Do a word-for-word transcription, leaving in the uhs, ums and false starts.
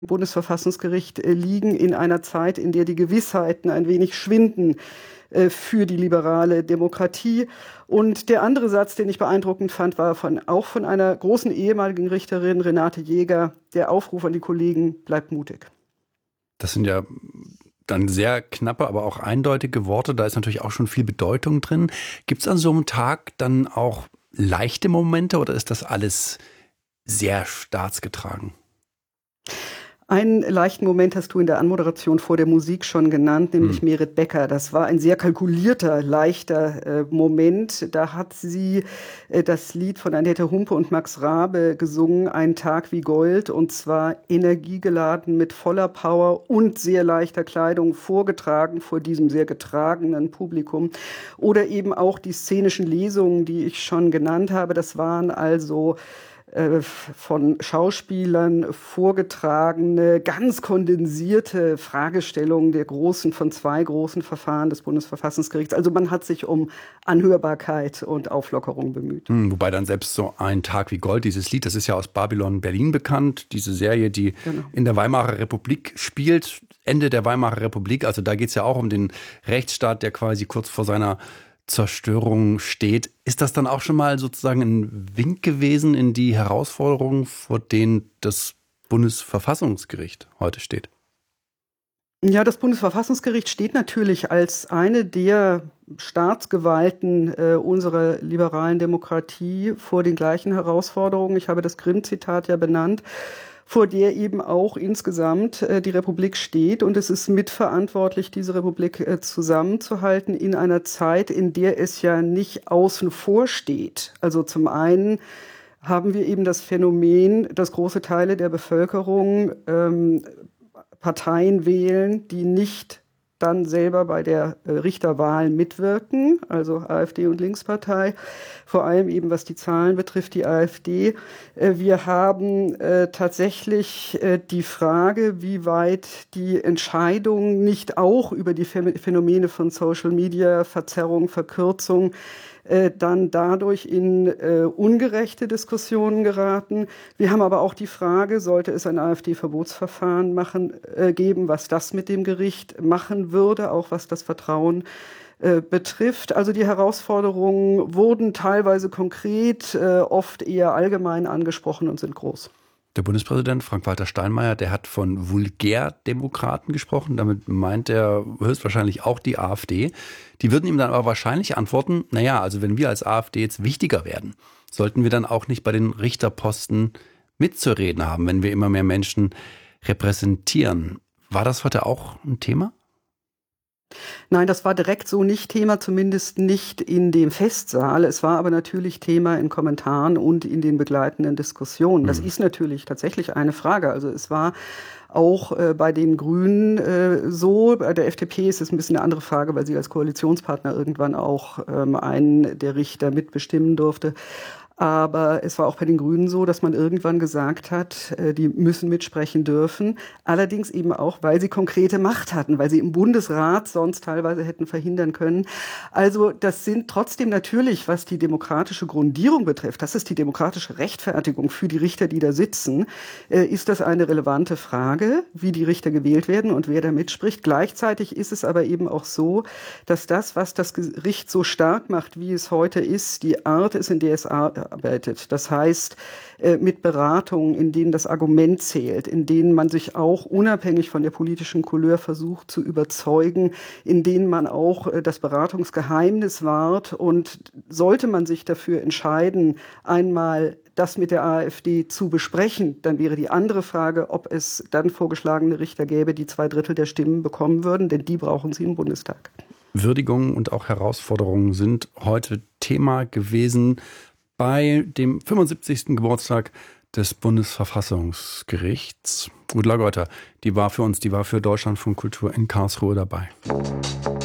Bundesverfassungsgericht äh, liegen in einer Zeit, in der die Gewissheiten ein wenig schwinden äh, für die liberale Demokratie. Und der andere Satz, den ich beeindruckend fand, war von, auch von einer großen ehemaligen Richterin, Renate Jäger, der Aufruf an die Kollegen: Bleibt mutig. Das sind ja dann sehr knappe, aber auch eindeutige Worte. Da ist natürlich auch schon viel Bedeutung drin. Gibt es an so einem Tag dann auch leichte Momente oder ist das alles sehr staatsgetragen? Einen leichten Moment hast du in der Anmoderation vor der Musik schon genannt, nämlich Hm. Merit Becker. Das war ein sehr kalkulierter, leichter äh, Moment. Da hat sie äh, das Lied von Annette Humpe und Max Rabe gesungen, Ein Tag wie Gold, und zwar energiegeladen mit voller Power und sehr leichter Kleidung vorgetragen vor diesem sehr getragenen Publikum. Oder eben auch die szenischen Lesungen, die ich schon genannt habe. Das waren also von Schauspielern vorgetragene, ganz kondensierte Fragestellungen der großen, von zwei großen Verfahren des Bundesverfassungsgerichts. Also man hat sich um Anhörbarkeit und Auflockerung bemüht. Hm, wobei dann selbst so Ein Tag wie Gold, dieses Lied, das ist ja aus Babylon Berlin bekannt, diese Serie, die Genau. in der Weimarer Republik spielt, Ende der Weimarer Republik, also da geht es ja auch um den Rechtsstaat, der quasi kurz vor seiner Zerstörung steht. Ist das dann auch schon mal sozusagen ein Wink gewesen in die Herausforderungen, vor denen das Bundesverfassungsgericht heute steht? Ja, das Bundesverfassungsgericht steht natürlich als eine der Staatsgewalten äh, unserer liberalen Demokratie vor den gleichen Herausforderungen. Ich habe das Grimm-Zitat ja benannt, vor der eben auch insgesamt äh, die Republik steht. Und es ist mitverantwortlich, diese Republik äh, zusammenzuhalten in einer Zeit, in der es ja nicht außen vor steht. Also zum einen haben wir eben das Phänomen, dass große Teile der Bevölkerung ähm, Parteien wählen, die nicht dann selber bei der äh, Richterwahl mitwirken, also AfD und Linkspartei, vor allem eben was die Zahlen betrifft, die AfD. Äh, wir haben äh, tatsächlich äh, die Frage, wie weit die Entscheidungen nicht auch über die Phänomene von Social Media, Verzerrung, Verkürzung, äh, dann dadurch in äh, ungerechte Diskussionen geraten. Wir haben aber auch die Frage, sollte es ein AfD-Verbotsverfahren machen, äh, geben, was das mit dem Gericht machen würde, auch was das Vertrauen äh, betrifft. Also die Herausforderungen wurden teilweise konkret, äh, oft eher allgemein angesprochen und sind groß. Der Bundespräsident Frank-Walter Steinmeier, der hat von Vulgärdemokraten gesprochen. Damit meint er höchstwahrscheinlich auch die AfD. Die würden ihm dann aber wahrscheinlich antworten, naja, also wenn wir als AfD jetzt wichtiger werden, sollten wir dann auch nicht bei den Richterposten mitzureden haben, wenn wir immer mehr Menschen repräsentieren. War das heute auch ein Thema? Nein, das war direkt so nicht Thema, zumindest nicht in dem Festsaal. Es war aber natürlich Thema in Kommentaren und in den begleitenden Diskussionen. Das mhm. ist natürlich tatsächlich eine Frage. Also es war auch äh, bei den Grünen äh, so. Bei der F D P ist es ein bisschen eine andere Frage, weil sie als Koalitionspartner irgendwann auch ähm, einen der Richter mitbestimmen durfte. Aber es war auch bei den Grünen so, dass man irgendwann gesagt hat, die müssen mitsprechen dürfen. Allerdings eben auch, weil sie konkrete Macht hatten, weil sie im Bundesrat sonst teilweise hätten verhindern können. Also das sind trotzdem natürlich, was die demokratische Grundierung betrifft, das ist die demokratische Rechtfertigung für die Richter, die da sitzen, ist das eine relevante Frage, wie die Richter gewählt werden und wer da mitspricht. Gleichzeitig ist es aber eben auch so, dass das, was das Gericht so stark macht, wie es heute ist, die Art ist, in der es arbeitet. Das heißt, mit Beratungen, in denen das Argument zählt, in denen man sich auch unabhängig von der politischen Couleur versucht zu überzeugen, in denen man auch das Beratungsgeheimnis wahrt. Und sollte man sich dafür entscheiden, einmal das mit der AfD zu besprechen, dann wäre die andere Frage, ob es dann vorgeschlagene Richter gäbe, die zwei Drittel der Stimmen bekommen würden, denn die brauchen sie im Bundestag. Würdigungen und auch Herausforderungen sind heute Thema gewesen bei dem fünfundsiebzigsten Geburtstag des Bundesverfassungsgerichts. Ursula Geuter, die war für uns, die war für Deutschlandfunk Kultur in Karlsruhe dabei.